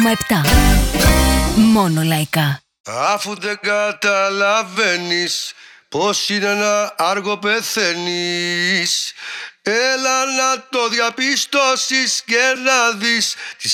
7. Μόνο λαϊκά. Αφού δεν καταλαβαίνεις πως είναι να άργο πεθαίνεις, έλα να το διαπιστώσεις και να δεις